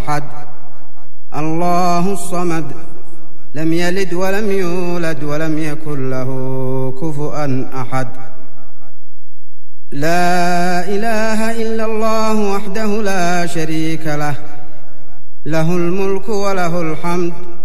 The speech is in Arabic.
أحد الله الصمد لم يلد ولم يولد ولم يكن له كفؤا أحد لا إله إلا الله وحده لا شريك له له الملك وله الحمد